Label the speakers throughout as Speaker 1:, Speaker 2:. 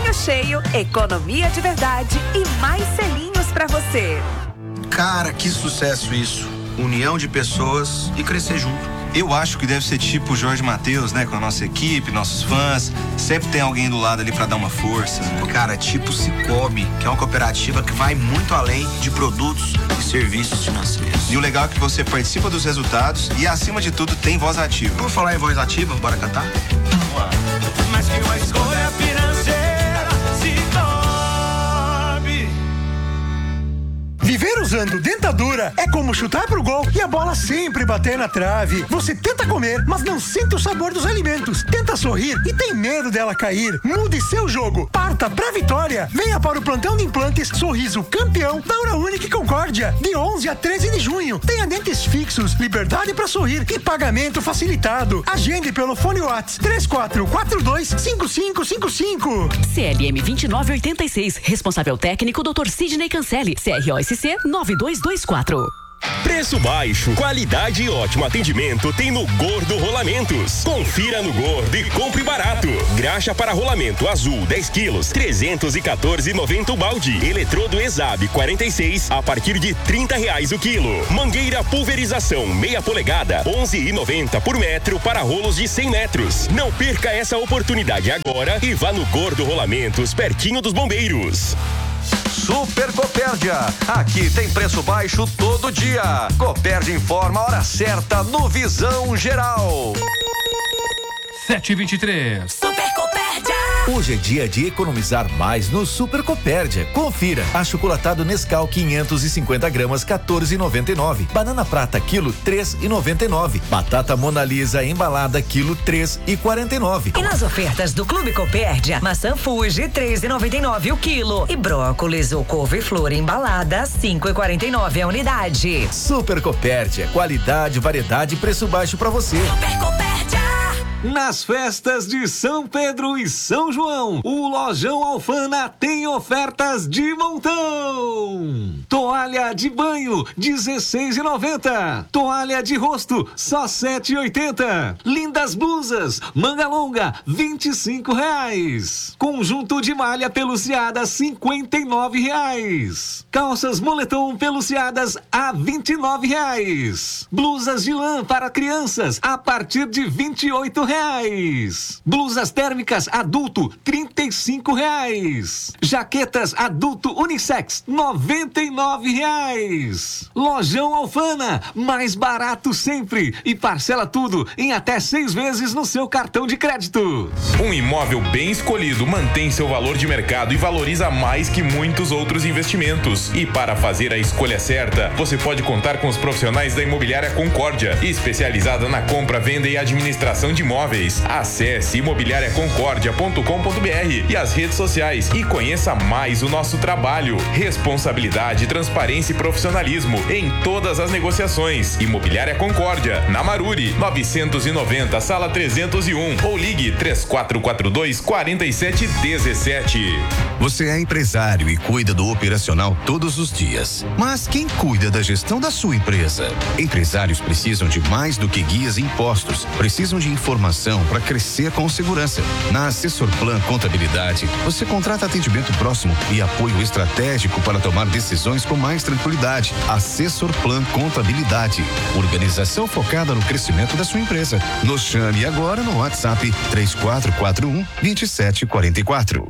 Speaker 1: carrinho cheio, economia de verdade e mais selinhos pra você.
Speaker 2: Cara, que sucesso isso. União de pessoas e crescer junto.
Speaker 3: Eu acho que deve ser tipo o Jorge Mateus, né? Com a nossa equipe, nossos fãs. Sempre tem alguém do lado ali pra dar uma força.
Speaker 2: Cara, tipo Sicoob, que é uma cooperativa que vai muito além de produtos e serviços financeiros.
Speaker 3: E o legal é que você participa dos resultados e, acima de tudo, tem voz ativa.
Speaker 2: Vamos falar em voz ativa? Bora cantar?
Speaker 3: Vamos lá.
Speaker 4: Mas que uma escolha financeira, Sicoob.
Speaker 5: Viver usando dentadura é como chutar pro gol e a bola sempre bater na trave. Você tenta comer, mas não sente o sabor dos alimentos. Tenta sorrir e tem medo dela cair. Mude seu jogo. Parta pra vitória. Venha para o plantão de implantes Sorriso Campeão da Uraúnica e Concórdia. De 11 a 13 de junho. Tenha dentes fixos, liberdade para sorrir e pagamento facilitado. Agende pelo fone WhatsApp 3442-5555.
Speaker 6: CLM 2986. Responsável técnico Dr. Sidney Cancelli. CROSC 9224.
Speaker 7: Preço baixo, qualidade e ótimo atendimento tem no Gordo Rolamentos. Confira no Gordo e compre barato. Graxa para rolamento azul 10 quilos, 314,90 o balde. Eletrodo Exab 46 a partir de R$30 o quilo. Mangueira pulverização meia polegada 11,90 por metro para rolos de 100 metros. Não perca essa oportunidade agora e vá no Gordo Rolamentos, pertinho dos bombeiros.
Speaker 8: Super Copérdia, aqui tem preço baixo todo dia. Copérdia informa a hora certa no Visão Geral.
Speaker 9: 7h23.
Speaker 10: Super Copérdia.
Speaker 11: Hoje é dia de economizar mais no Super Copérdia. Confira. Achocolatado Nescau 550 gramas 14,99. Banana prata quilo 3,99. Batata Mona Lisa embalada quilo 3,49.
Speaker 10: E nas ofertas do Clube Copérdia, maçã Fuji 3,99 o quilo e brócolis ou couve-flor embalada 5,49 a unidade.
Speaker 11: Super Copérdia, qualidade, variedade e preço baixo pra você.
Speaker 10: Super Copérdia.
Speaker 12: Nas festas de São Pedro e São João, o Lojão Alfana tem ofertas de montão. Toalha de banho, R$16,90. Toalha de rosto, só R$7,80. Lindas blusas, manga longa, R$25. Conjunto de malha peluciada, R$59. Calças moletom peluciadas a R$29. Blusas de lã para crianças, a partir de R$28. Blusas térmicas adulto R$35. Jaquetas adulto unissex R$99. Lojão Alfana, mais barato sempre e parcela tudo em até 6 vezes no seu cartão de crédito.
Speaker 13: Um imóvel bem escolhido mantém seu valor de mercado e valoriza mais que muitos outros investimentos. E para fazer a escolha certa, você pode contar com os profissionais da Imobiliária Concórdia, especializada na compra, venda e administração de imóveis. Acesse imobiliariaconcordia.com.br e as redes sociais e conheça mais o nosso trabalho. Responsabilidade, transparência e profissionalismo em todas as negociações. Imobiliária Concórdia, na Maruri, 990, sala 301 ou ligue 3442-4717.
Speaker 14: Você é empresário e cuida do operacional todos os dias. Mas quem cuida da gestão da sua empresa? Empresários precisam de mais do que guias e impostos. Precisam de informação para crescer com segurança. Na Assessor Plan Contabilidade, você contrata atendimento próximo e apoio estratégico para tomar decisões com mais tranquilidade. Assessor Plan Contabilidade, organização focada no crescimento da sua empresa. Nos chame agora no WhatsApp 3441-2744.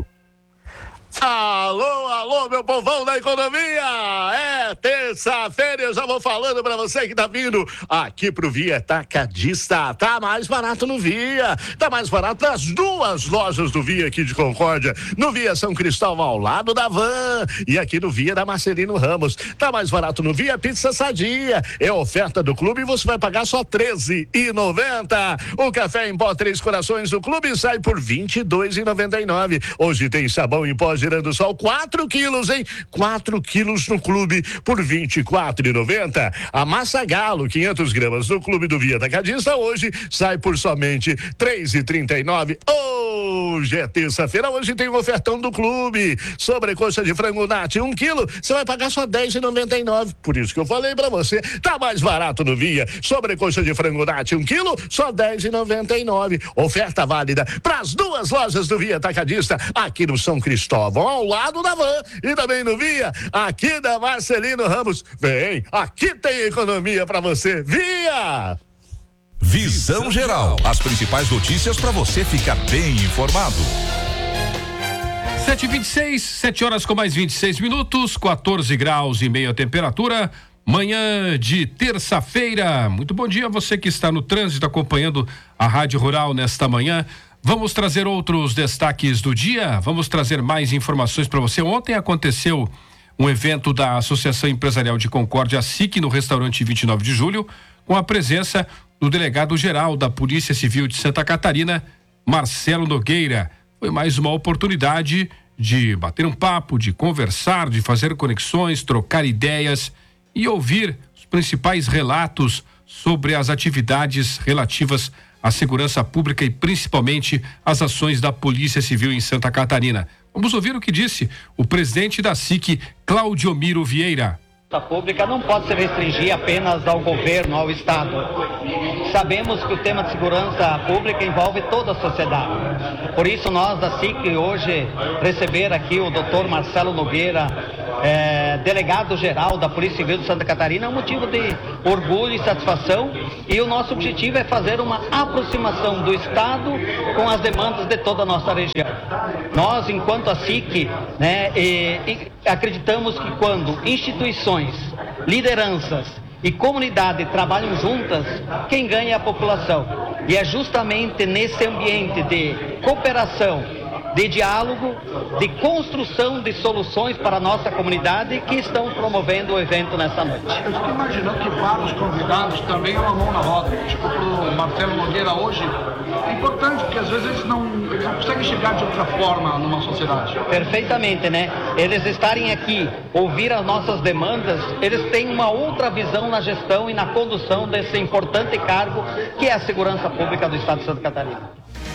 Speaker 15: Alô, meu povão da economia! É terça-feira, eu já vou falando pra você que tá vindo aqui pro Via Atacadista. Tá mais barato no Via, tá mais barato nas 2 lojas do Via aqui de Concórdia. No Via São Cristóvão, ao lado da Van, e aqui no Via da Marcelino Ramos. Tá mais barato no Via Pizza Sadia. É oferta do clube e você vai pagar só R$13,90. O café em pó 3 Corações do clube sai por R$22,99. Hoje tem sabão em pó girando só 4 quilos, hein? 4 quilos no clube por R$ 24,90. A massa galo, 500 gramas no clube do Via Atacadista, hoje sai por somente R$ 3,39. Hoje é terça-feira, hoje tem um ofertão do clube. Sobrecoxa de frango Nati, 1 quilo, você vai pagar só R$ 10,99. Por isso que eu falei pra você, tá mais barato no Via. Sobrecoxa de frango Nati, 1 quilo, só R$ 10,99. Oferta válida para as 2 lojas do Via Atacadista, aqui no São Cristóvão, ao lado da Van, e também no Via, aqui da Marcelino Ramos. Vem, aqui tem economia pra você. Via!
Speaker 9: Visão Geral, as principais notícias para você ficar bem informado.
Speaker 16: 7h26, 7 horas com mais 26 minutos, 14 graus e meia temperatura, manhã de terça-feira. Muito bom dia a você que está no trânsito acompanhando a Rádio Rural nesta manhã. Vamos trazer outros destaques do dia, vamos trazer mais informações para você. Ontem aconteceu um evento da Associação Empresarial de Concórdia, SIC, no restaurante 29 de julho, com a presença do delegado-geral da Polícia Civil de Santa Catarina, Marcelo Nogueira. Foi mais uma oportunidade de bater um papo, de conversar, de fazer conexões, trocar ideias e ouvir os principais relatos sobre as atividades relativas à segurança pública e principalmente as ações da Polícia Civil em Santa Catarina. Vamos ouvir o que disse o presidente da SIC, Claudiomiro Vieira.
Speaker 17: A pública não pode se restringir apenas ao governo, ao Estado. Sabemos que o tema de segurança pública envolve toda a sociedade. Por isso nós da SIC hoje receber aqui o Dr. Marcelo Nogueira, delegado-geral da Polícia Civil de Santa Catarina, é um motivo de orgulho e satisfação, e o nosso objetivo é fazer uma aproximação do Estado com as demandas de toda a nossa região. Nós, enquanto a SIC, acreditamos que quando instituições, lideranças e comunidade trabalham juntas, quem ganha é a população. E é justamente nesse ambiente de cooperação, de diálogo, de construção de soluções para a nossa comunidade que estão promovendo o evento nessa noite.
Speaker 18: Eu fico imaginando que para os convidados também é uma mão na roda. Tipo, para o Marcelo Nogueira hoje, é importante, porque às vezes eles não conseguem chegar de outra forma numa sociedade.
Speaker 17: Perfeitamente, né? Eles estarem aqui, ouvir as nossas demandas, eles têm uma outra visão na gestão e na condução desse importante cargo que é a segurança pública do Estado de Santa Catarina.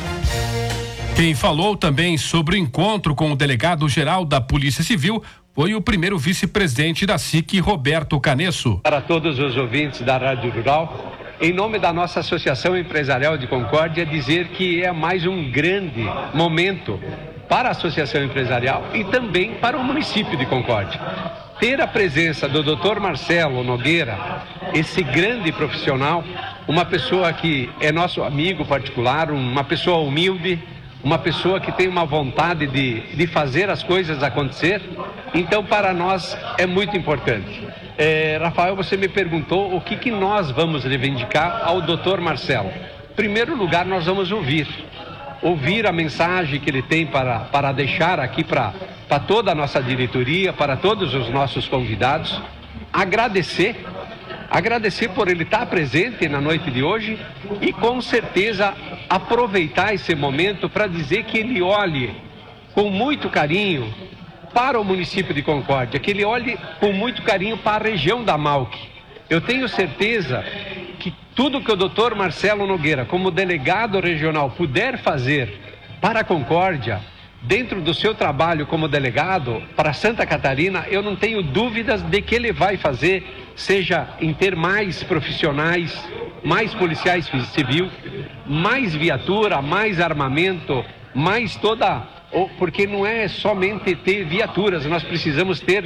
Speaker 16: Quem falou também sobre o encontro com o delegado-geral da Polícia Civil foi o primeiro vice-presidente da SIC, Roberto Canesso.
Speaker 19: Para todos os ouvintes da Rádio Rural, em nome da nossa Associação Empresarial de Concórdia, dizer que é mais um grande momento para a Associação Empresarial e também para o município de Concórdia. Ter a presença do Dr. Marcelo Nogueira, esse grande profissional, uma pessoa que é nosso amigo particular, uma pessoa humilde, uma pessoa que tem uma vontade de fazer as coisas acontecer, então para nós é muito importante. Rafael, você me perguntou o que nós vamos reivindicar ao Dr. Marcelo. Em primeiro lugar, nós vamos ouvir a mensagem que ele tem para deixar aqui para toda a nossa diretoria, para todos os nossos convidados, agradecer por ele estar presente na noite de hoje e com certeza aproveitar esse momento para dizer que ele olhe com muito carinho para o município de Concórdia, que ele olhe com muito carinho para a região da Malc. Eu tenho certeza que tudo que o Dr. Marcelo Nogueira, como delegado regional, puder fazer para a Concórdia, dentro do seu trabalho como delegado para Santa Catarina, eu não tenho dúvidas de que ele vai fazer, seja em ter mais profissionais, mais policiais civil, mais viatura, mais armamento, mais porque não é somente ter viaturas, nós precisamos ter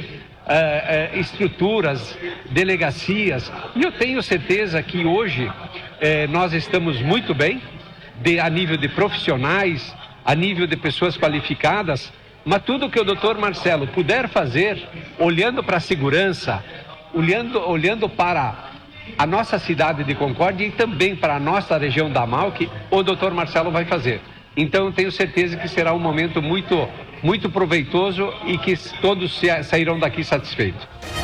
Speaker 19: estruturas, delegacias, e eu tenho certeza que hoje nós estamos muito bem, a nível de profissionais, a nível de pessoas qualificadas, mas tudo que o Dr. Marcelo puder fazer, olhando para a segurança, olhando para a nossa cidade de Concórdia e também para a nossa região da Malc, o Dr. Marcelo vai fazer. Então eu tenho certeza que será um momento muito, muito proveitoso e que todos sairão daqui satisfeitos.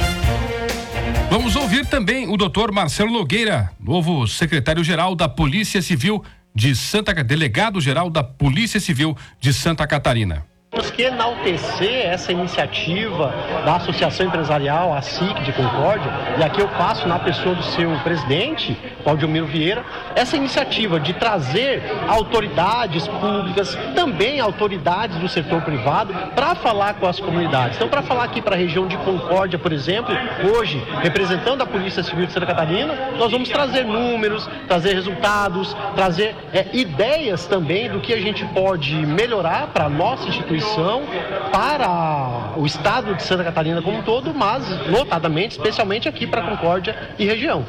Speaker 16: Vamos ouvir também o Dr. Marcelo Nogueira, novo secretário-geral da Polícia Civil de delegado-geral da Polícia Civil de Santa Catarina.
Speaker 20: que enaltecer essa iniciativa da Associação Empresarial, a SIC de Concórdia, e aqui eu faço na pessoa do seu presidente, Claudiomiro Vieira, essa iniciativa de trazer autoridades públicas, também autoridades do setor privado, para falar com as comunidades. Então, para falar aqui para a região de Concórdia, por exemplo, hoje, representando a Polícia Civil de Santa Catarina, nós vamos trazer números, trazer resultados, trazer ideias também do que a gente pode melhorar para a nossa instituição, para o estado de Santa Catarina como um todo, mas notadamente, especialmente aqui para Concórdia e região.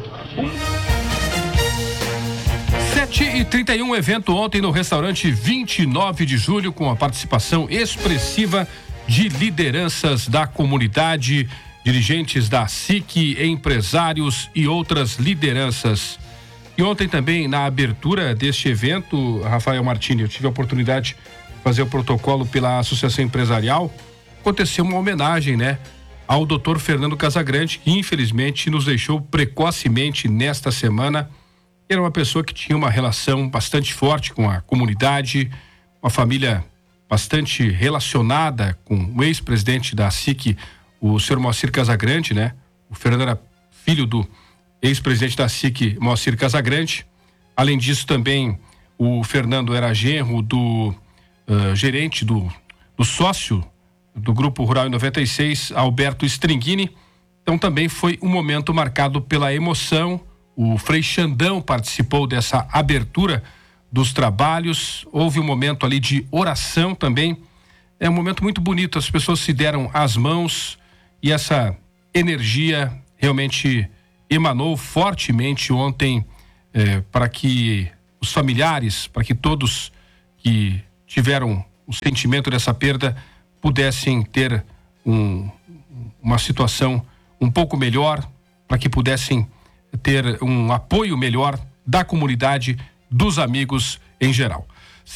Speaker 16: 7h31, evento ontem no restaurante 29 de julho, com a participação expressiva de lideranças da comunidade, dirigentes da SIC, empresários e outras lideranças. E ontem também, na abertura deste evento, Rafael Martini, eu tive a oportunidade de fazer o protocolo pela Associação Empresarial. Aconteceu uma homenagem, né, ao Dr. Fernando Casagrande, que infelizmente nos deixou precocemente nesta semana. Era uma pessoa que tinha uma relação bastante forte com a comunidade, uma família bastante relacionada com o ex-presidente da SIC, o senhor Moacir Casagrande, né? O Fernando era filho do ex-presidente da SIC, Moacir Casagrande. Além disso, também o Fernando era genro do gerente, do sócio do Grupo Rural em 96, Alberto Stringini. Então também foi um momento marcado pela emoção. O Frei Xandão participou dessa abertura dos trabalhos. Houve um momento ali de oração também. É um momento muito bonito, as pessoas se deram as mãos e essa energia realmente emanou fortemente ontem para que os familiares, para que todos que tiveram o sentimento dessa perda pudessem ter uma situação um pouco melhor, para que pudessem ter um apoio melhor da comunidade, dos amigos em geral.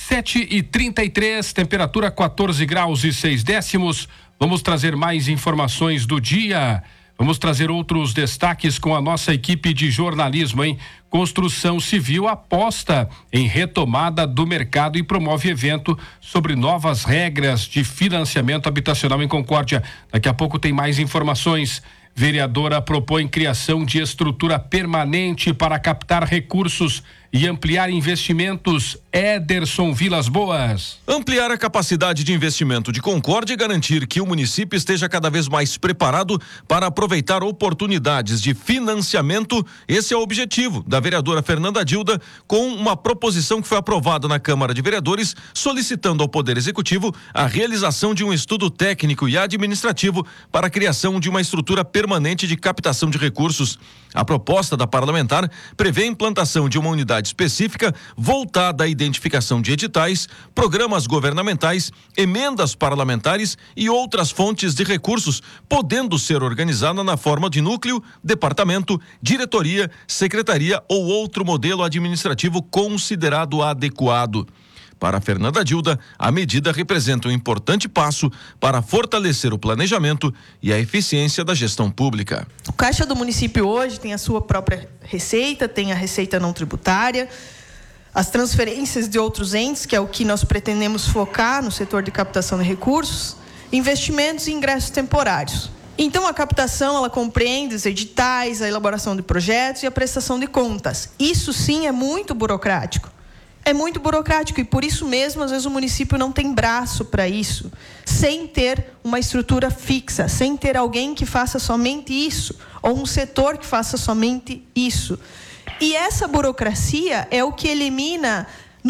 Speaker 16: 7h33, temperatura 14 graus e 6 décimos. Vamos trazer mais informações do dia. Vamos trazer outros destaques com a nossa equipe de jornalismo, hein? Construção Civil aposta em retomada do mercado e promove evento sobre novas regras de financiamento habitacional em Concórdia. Daqui a pouco tem mais informações. Vereadora propõe criação de estrutura permanente para captar recursos e ampliar investimentos. Ederson Vilas Boas.
Speaker 21: Ampliar a capacidade de investimento de Concórdia e garantir que o município esteja cada vez mais preparado para aproveitar oportunidades de financiamento. Esse é o objetivo da vereadora Fernanda Dilda, com uma proposição que foi aprovada na Câmara de Vereadores, solicitando ao Poder Executivo a realização de um estudo técnico e administrativo para a criação de uma estrutura permanente de captação de recursos. A proposta da parlamentar prevê a implantação de uma unidade específica voltada à identificação de editais, programas governamentais, emendas parlamentares e outras fontes de recursos, podendo ser organizada na forma de núcleo, departamento, diretoria, secretaria ou outro modelo administrativo considerado adequado. Para Fernanda Dilda, a medida representa um importante passo para fortalecer o planejamento e a eficiência da gestão pública.
Speaker 22: O Caixa do município hoje tem a sua própria receita, tem a receita não tributária, as transferências de outros entes, que é o que nós pretendemos focar no setor de captação de recursos, investimentos e ingressos temporários. Então, a captação, ela compreende os editais, a elaboração de projetos e a prestação de contas. Isso sim é muito burocrático. É muito burocrático e por isso mesmo, às vezes, o município não tem braço para isso, sem ter uma estrutura fixa, sem ter alguém que faça somente isso, ou um setor que faça somente isso. E essa burocracia é o que elimina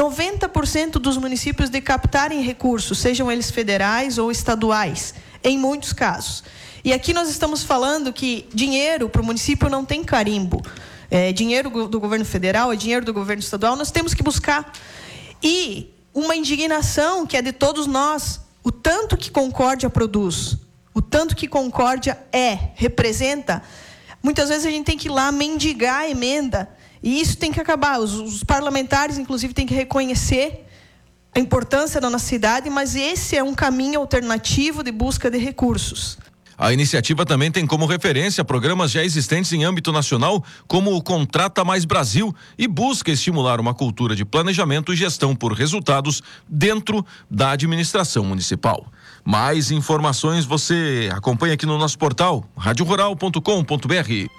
Speaker 22: 90% dos municípios de captarem recursos, sejam eles federais ou estaduais, em muitos casos. E aqui nós estamos falando que dinheiro para o município não tem carimbo. É dinheiro do governo federal, é dinheiro do governo estadual, nós temos que buscar. E uma indignação que é de todos nós, o tanto que Concórdia produz, o tanto que Concórdia representa, muitas vezes a gente tem que ir lá mendigar a emenda, e isso tem que acabar. Os parlamentares, inclusive, têm que reconhecer a importância da nossa cidade, mas esse é um caminho alternativo de busca de recursos.
Speaker 21: A iniciativa também tem como referência programas já existentes em âmbito nacional, como o Contrata Mais Brasil, e busca estimular uma cultura de planejamento e gestão por resultados dentro da administração municipal. Mais informações você acompanha aqui no nosso portal radiorural.com.br.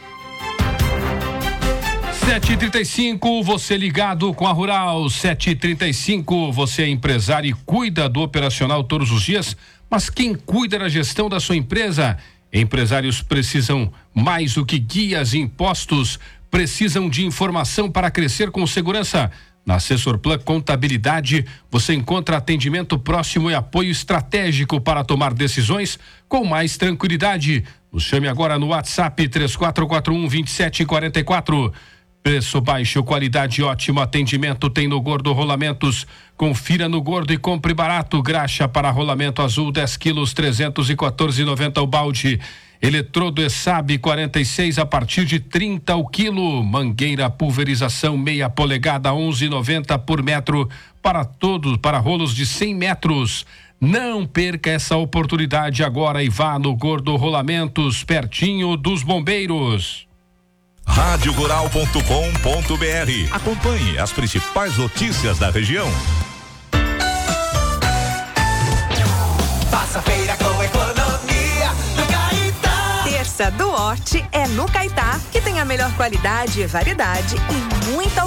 Speaker 16: 7h35, você ligado com a Rural. 7h35, você é empresário e cuida do operacional todos os dias, mas quem cuida da gestão da sua empresa? Empresários precisam mais do que guias e impostos, precisam de informação para crescer com segurança. Na Assessorplan Contabilidade, você encontra atendimento próximo e apoio estratégico para tomar decisões com mais tranquilidade. Nos chame agora no WhatsApp 3441-2744. Preço baixo, qualidade ótima, atendimento tem no Gordo Rolamentos. Confira no Gordo e compre barato. Graxa para rolamento azul 10 quilos, 314,90 o balde. Eletrodo ESAB 46 a partir de 30 o quilo. Mangueira pulverização meia polegada 11,90 por metro para todos, para rolos de 100 metros. Não perca essa oportunidade agora e vá no Gordo Rolamentos, pertinho dos bombeiros.
Speaker 9: radiorural.com.br. Acompanhe as principais notícias da região.
Speaker 4: Faça feira com economia no Caetá.
Speaker 1: Terça do Horti é no Caetá, que tem a melhor qualidade e variedade e muita